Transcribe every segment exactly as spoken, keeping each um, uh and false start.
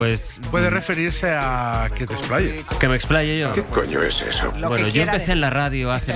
Pues puede referirse a que te explayes. Que me explaye yo. ¿Qué coño es eso? Lo Bueno, yo empecé de... en la radio hace...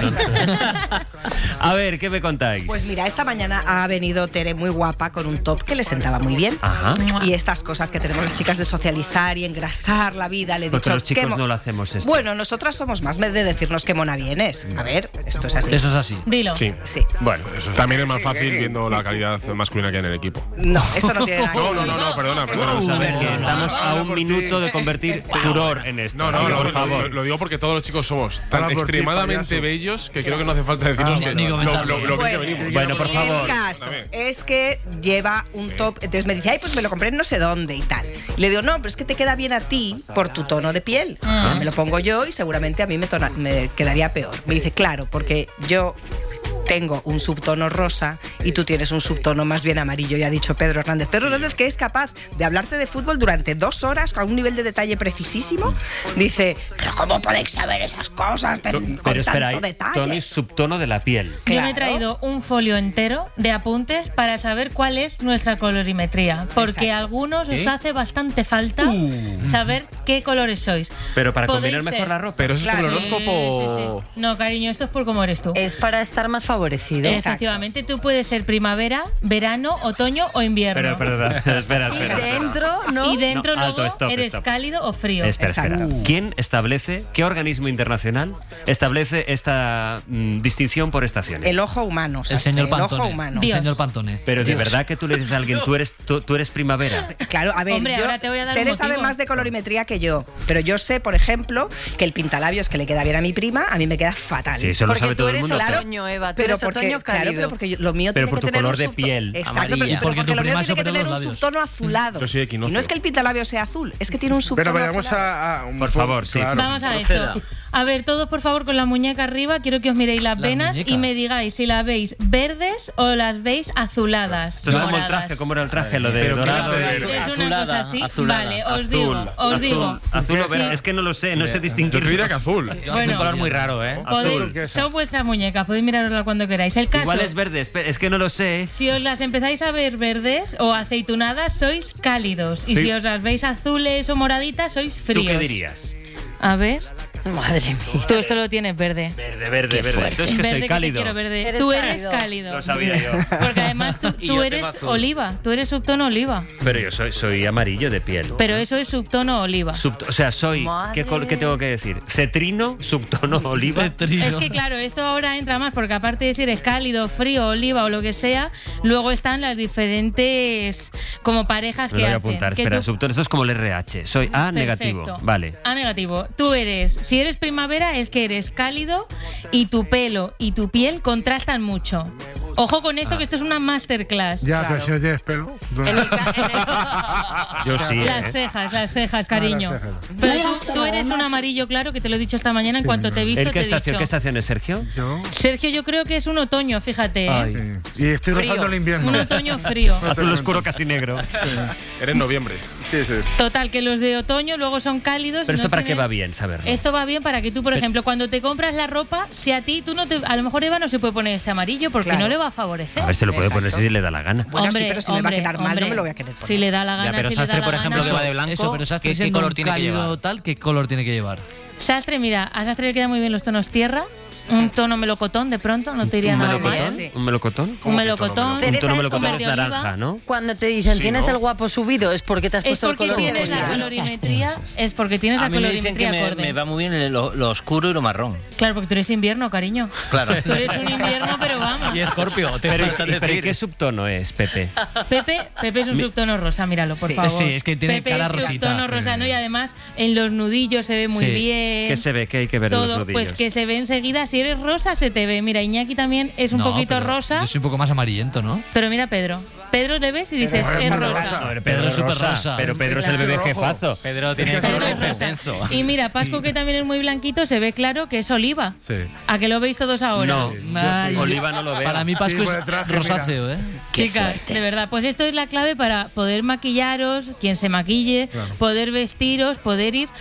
A ver, ¿qué me contáis? Pues mira, esta mañana ha venido Tere muy guapa con un top que le sentaba muy bien. Ajá. Y estas cosas que tenemos las chicas de socializar y engrasar la vida, le he Porque dicho... los chicos mo... no lo hacemos esto. Bueno, nosotras somos más de decirnos qué mona vienes. A ver, esto es así. Eso es así. Dilo. Sí. Sí. Bueno, eso también es más fácil viendo la calidad masculina que hay en el equipo. No, eso no tiene nada que No, ver. no, no, no, perdona, perdona. vamos a ver, que No, estamos no, a no, un por minuto ti. de convertir furor en esto. No, no, Así que, no, por lo- favor. Lo, lo digo porque todos los chicos somos tan Habla por ti, extremadamente payaso. bellos que creo que no hace falta deciros Ah, que ni lo, comentarlo. lo, lo bien que Bueno, venimos. Bueno, por favor. El caso Dame. es que lleva un top. Entonces me dice, ay, pues me lo compré en no sé dónde y tal. Y le digo, no, pero es que te queda bien a ti por tu tono de piel. Ah. Me lo pongo yo y seguramente a mí me, tona- me quedaría peor. Me dice, claro, porque yo tengo un subtono rosa y tú tienes un subtono más bien amarillo, ya ha dicho Pedro Hernández. Pedro Hernández, que es capaz de hablarte de fútbol durante dos horas a un nivel de detalle precisísimo. Dice, pero ¿cómo podéis saber esas cosas con Pero tanto espera, ahí, detalle? tono y subtono de la piel. Yo me he Claro. traído un folio entero de apuntes para saber cuál es nuestra colorimetría, porque Exacto. a algunos os ¿Qué? hace bastante falta Uh. saber qué colores sois. Pero para Podéis combinar mejor ser- la ropa. Pero eso es Claro. como el Sí, horóscopo. sí, sí. No, cariño, esto es por cómo eres tú. Es para estar más favorecido. Exacto. Efectivamente, tú puedes ser primavera, verano, otoño o invierno. Pero, perdona, espera, Y espera. dentro, ¿no? Y dentro No, alto, luego stop, eres stop. cálido o frío. Espera, espera. Exacto. ¿Quién establece, qué organismo internacional establece esta mm, distinción por estaciones? El ojo humano. El Sastre, señor el ojo Pantone. humano. El Dios. señor Pantone. Pero de Dios. verdad que tú le dices a alguien, tú eres, tú, tú eres primavera. Claro, a ver, Hombre, yo, ahora te voy a dar un Tere sabe motivo. más de colorimetría que yo, pero yo sé, por ejemplo, que el pintalabios que le queda bien a mi prima, a mí me queda fatal. Sí, eso lo Porque sabe tú todo el eres mundo. otoño, Eva. Tú pero eres porque, otoño claro, cálido. pero porque yo- lo mío Pero tiene por que tu tener color un de subto- piel. Exacto, Amarilla. pero, pero Porque porque tu lo mío prima tiene se que operó tener los un labios. subtono azulado. Yo soy equinoccio. Y no es que el pintalabio sea azul, es que tiene un subtono Pero vayamos azulado. a, a un Por po- favor, sí. claro. Vamos a Proceda. esto. A ver, todos por favor con la muñeca arriba, quiero que os miréis las, Las venas muñecas. y me digáis si las veis verdes o las veis azuladas. Esto es como el moradas. traje, ¿cómo era el traje? Lo de Pero ¿qué dorado. es de- de- Es una Azulada, cosa así. azulada. Vale, os Azul, digo, os azul, digo. azul o Sí. verde. Es que no lo sé, no sé distinguir. Yo te diría que azul. Yo Bueno. hace un color muy raro, ¿eh? Podéis- Azul. son vuestras muñecas, podéis miraroslas cuando queráis. El caso, Igual es verde, espera, es que no lo sé. si os las empezáis a ver verdes o aceitunadas, sois cálidos. Y Sí. si os las veis azules o moraditas, sois fríos. ¿Tú qué dirías? A ver, Madre mía. tú esto lo tienes verde. Verde, verde, verde. Entonces que Verde soy te cálido. quiero verde. Eres Tú eres cálido. cálido. Lo sabía yo. Porque además tú, Y tú yo eres tengo azul. oliva, tú eres subtono oliva. Pero yo soy, soy amarillo de piel. Pero eso es subtono oliva. Subto- o sea, soy. ¿qué, col- Madre. qué tengo que decir? Cetrino, subtono, oliva. Cetrino. Es que claro, esto ahora entra más porque aparte de si eres cálido, frío, oliva o lo que sea, luego están las diferentes como parejas Me que lo voy a hacen. apuntar. que Espera, tú- subtono. Esto es como el R H. Soy A Perfecto. negativo. Vale. A negativo. Tú eres, si eres primavera, es que eres cálido y tu pelo y tu piel contrastan mucho. Ojo con esto, que esto es una masterclass. Ya, Claro. pero si no tienes pelo. En el ca- en el- Yo sí, Las ¿eh? cejas, las cejas, cariño. las cejas. Pero tú, tú eres un amarillo claro, que te lo he dicho esta mañana en cuanto te he visto. ¿El te qué he estación, dicho. qué estación es, Sergio? Yo. Sergio, yo creo que es un otoño, fíjate. ¿eh? Ay. Sí. Y estoy rozando el invierno. Un otoño frío. Azul oscuro, casi negro. Eres noviembre. Sí, sí. Total, que los de otoño luego son cálidos. y Pero no esto para qué tienen- va bien saberlo. Esto va bien para que tú, por ejemplo, cuando te compras la ropa, si a ti tú no te. A lo mejor Eva no se puede poner este amarillo porque Claro. no le va a favorecer. A ver, se lo puede poner Exacto. si le da la gana. Bueno, sí, Hombre, pero si me va a hombre, quedar mal, hombre. no me lo voy a querer poner. Si le da la gana. Ya, pero si Sastre, le da por la ejemplo, gana. que va de blanco, Eso, pero Sastre ¿qué, qué siendo color un tiene que cálido llevar? tal, ¿qué color tiene que llevar? Sastre, mira, a Sastre le quedan muy bien los tonos tierra, un tono melocotón de pronto, no te iría ¿Un nada melocotón? mal. Sí. ¿Un melocotón? Un ¿Cómo que melocotón. tono Un Teresa, tono es melocotón como es de oliva. naranja, ¿no? Cuando te dicen Sí, tienes ¿no? el guapo subido es porque te has Es puesto el porque color tienes la rosa. colorimetría, es porque tienes A la mí me dicen que colorimetría me, acorde. me va muy bien lo, lo oscuro y lo marrón. Claro, porque tú eres invierno, cariño. Claro. Tú eres un invierno, pero vamos. Y Escorpio, te Pero, falta ¿y- pero ¿y decir. qué subtono es, Pepe? Pepe, Pepe es un Mi- subtono rosa, míralo, por Sí. favor. Sí, es que tiene Pepe cara es rosita. subtono rosa, ¿no? Y además en los nudillos se ve muy Sí. bien. ¿Qué se ve? ¿Qué hay que ver en los Todo, nudillos? pues que se ve enseguida. Si eres rosa, se te ve. Mira, Iñaki también es un No, poquito pero rosa. Yo soy un poco más amarillento, ¿no? Pero mira, Pedro. Pedro le ves y dices, Pero es es rosa. rosa. A ver, Pedro es rosa, súper rosa. Pero Pedro es el bebé rojo. jefazo. Pedro tiene Pedro color es rosa. intenso. Y mira, Pascu, que también es muy blanquito, se ve claro que es oliva. Sí. ¿A que lo veis todos ahora? No, Ay, Oliva no lo veo. Para mí Pascu Sí, por es detrás, rosáceo, ¿eh? Chicas, de verdad, pues esto es la clave para poder maquillaros, quien se maquille, Claro. poder vestiros, poder ir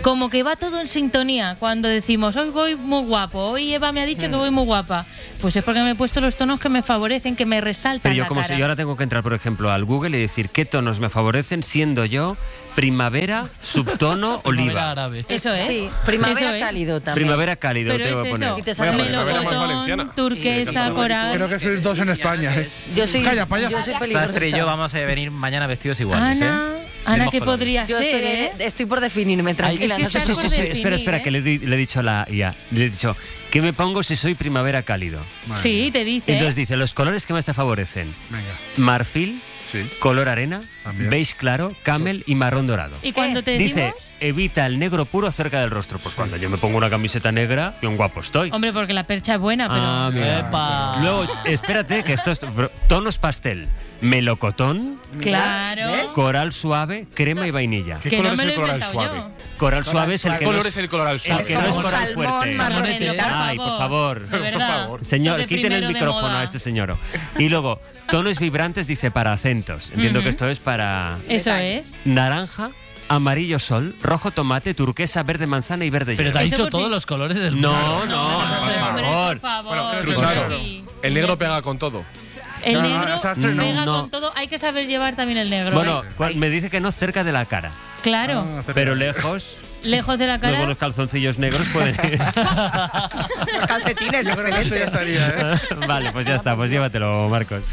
como que va todo en sintonía. Cuando decimos, hoy voy muy guapo, hoy Eva me ha dicho mm. que voy muy guapa, pues es porque me he puesto los tonos que me favorecen, que me resaltan. Pero yo, la como cara. si yo ahora tengo que entrar, por ejemplo, al Google y decir qué tonos me favorecen, siendo yo primavera, subtono, oliva. Primavera árabe. Eso es. Sí, primavera Eso es. cálido también. Primavera cálido, Pero te voy a es poner. eso. Y te sale Voy a poner primavera más Melocotón, valenciana. turquesa, coral. Creo que sois dos en España, ¿eh? Yo soy, Calla, payasa. yo soy peligrosa. Sastre y yo vamos a venir mañana vestidos iguales, Ana, ¿eh? Ana, Mismos ¿qué colores. podría Yo ser, estoy, eh? estoy por definirme, tranquila. Ay, es que no te estás por preocupes. definir, Espera, espera, ¿eh? que le, di- le he dicho a la I A. Le he dicho, ¿qué me pongo si soy primavera cálido? Sí, te dice. Entonces dice, los colores que más te favorecen. Venga. Marfil, Sí. color arena, También. beige claro, camel y marrón dorado. Y cuando te Dice, decimos, evita el negro puro cerca del rostro. Pues cuando yo me pongo una camiseta negra, bien guapo estoy. hombre, porque la percha es buena, pero... Ah, mira. Epa. Luego, espérate, que esto es tonos pastel. Melocotón, Claro. coral suave, crema y vainilla. ¿Qué Que color no es me el lo he coral inventado suave? yo. Coral suave es el ¿Qué que no color es, es el coral el suave? que no es Como coral salmón, fuerte. marroncita. Ay, por favor. De verdad. favor. Señor, Sobre quiten el primero de micrófono moda. a este señor. Y luego, tonos vibrantes dice para acentos. Entiendo Ujú. que esto es para Eso es. naranja, amarillo sol, rojo tomate, turquesa, verde manzana y verde Pero te ha hielo. Eso dicho por todos ti. los colores del mundo. No, no, Hombre, por por favor. favor. Bueno, claro. Sí. El negro pega con todo. El No, no, negro Sastre no. pega No. con todo. Hay que saber llevar también el negro. Bueno, ¿eh? cua- me dice que no cerca de la cara, Claro. Ah, acerca. pero lejos, Lejos de la luego cara. los calzoncillos negros pueden ir. Los calcetines, Yo creo que esto ya estaría, ¿eh? Vale, pues ya está, pues llévatelo, Marcos.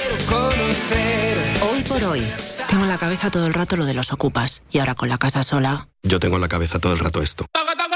Hoy por hoy, tengo en la cabeza todo el rato lo de los ocupas. Y ahora con la casa sola... Yo tengo en la cabeza todo el rato esto.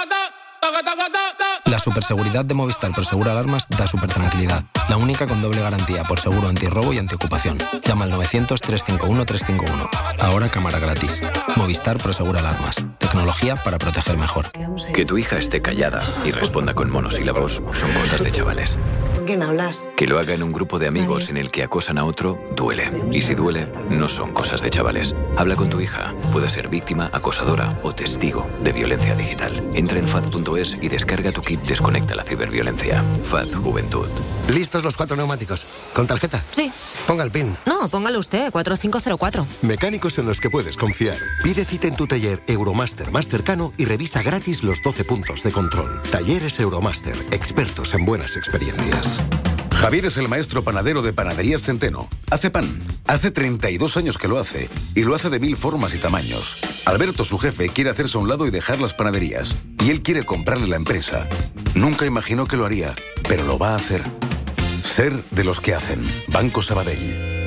La superseguridad de Movistar Prosegur Alarmas da super tranquilidad. La única con doble garantía por seguro antirrobo y antiocupación. Llama al novecientos, trescientos cincuenta y uno, trescientos cincuenta y uno. Ahora cámara gratis. Movistar Prosegur Alarmas. Tecnología para proteger mejor. Que tu hija esté callada y responda con monosílabos son cosas de chavales. ¿Con quién hablas? Que lo haga en un grupo de amigos en el que acosan a otro, duele. Y si duele, no son cosas de chavales. Habla con tu hija. Puede ser víctima, acosadora o testigo de violencia digital. Entra en fad punto es y descarga tu kit Desconecta la ciberviolencia. F A D Juventud. ¿Listos los cuatro neumáticos? ¿Con tarjeta? Sí. Ponga el PIN. No, póngalo usted, cuatro cinco cero cuatro. Mecánicos en los que puedes confiar. Pide cita en tu taller Euromaster más cercano y revisa gratis los doce puntos de control. Talleres Euromaster. Expertos en buenas experiencias. Javier es el maestro panadero de Panaderías Centeno. Hace pan. Hace treinta y dos años que lo hace. Y lo hace de mil formas y tamaños. Alberto, su jefe, quiere hacerse a un lado y dejar las panaderías. Y él quiere comprarle la empresa. Nunca imaginó que lo haría, pero lo va a hacer. Ser de los que hacen. Banco Sabadell.